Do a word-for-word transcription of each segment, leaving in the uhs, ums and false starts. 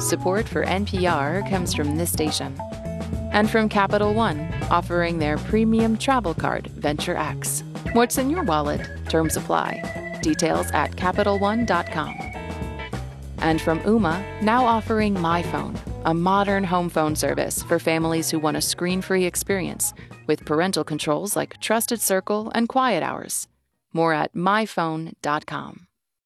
Support for N P R comes from this station. And from Capital One, offering their premium travel card, Venture X. What's in your wallet? Terms apply. Details at Capital One dot com. And from Ooma, now offering My Phone, a modern home phone service for families who want a screen-free experience with parental controls like Trusted Circle and Quiet Hours. More at My Phone dot com.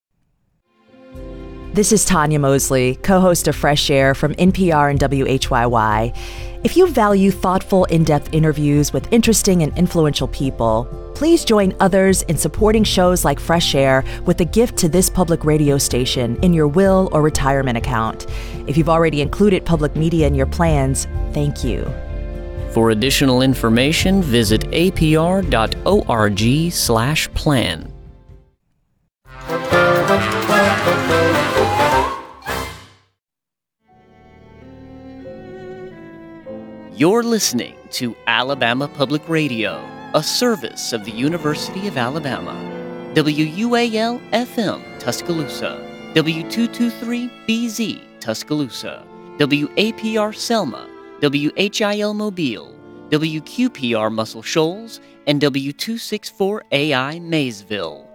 This is Tanya Mosley, co-host of Fresh Air from N P R and W H Y Y. If you value thoughtful, in-depth interviews with interesting and influential people, please join others in supporting shows like Fresh Air with a gift to this public radio station in your will or retirement account. If you've already included public media in your plans, thank you. For additional information, visit A P R dot org slash plan. You're listening to Alabama Public Radio, a service of the University of Alabama. W U A L F M Tuscaloosa, W two twenty-three B Z Tuscaloosa, W A P R Selma, W H I L Mobile, W Q P R Muscle Shoals, and W two sixty-four A I Maysville.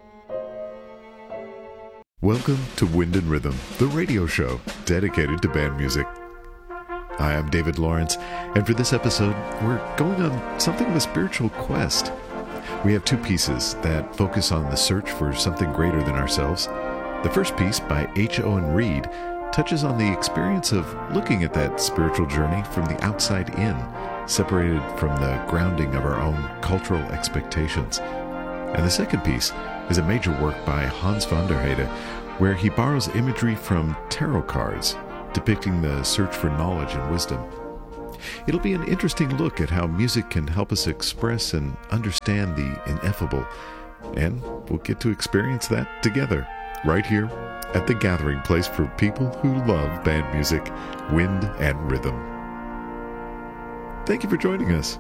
Welcome to Wind and Rhythm, the radio show dedicated to band music. Hi, I'm David Lawrence, and for this episode, we're going on something of a spiritual quest. We have two pieces that focus on the search for something greater than ourselves. The first piece, by H. Owen Reed, touches on the experience of looking at that spiritual journey from the outside in, separated from the grounding of our own cultural expectations. And the second piece is a major work by Hans van der Heide, where he borrows imagery from tarot cards, depicting the search for knowledge and wisdom. It'll be an interesting look at how music can help us express and understand the ineffable, and we'll get to experience that together, right here at the gathering place for people who love band music, wind and rhythm. Thank you for joining us.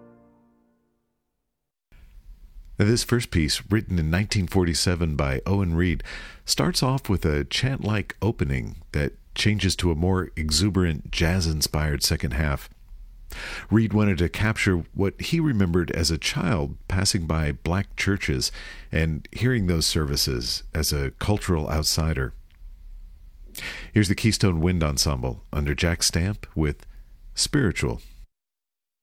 Now, this first piece, written in nineteen forty-seven by Owen Reed, starts off with a chant-like opening that changes to a more exuberant, jazz-inspired second half. Reed wanted to capture what he remembered as a child passing by black churches and hearing those services as a cultural outsider. Here's the Keystone Wind Ensemble under Jack Stamp with Spiritual.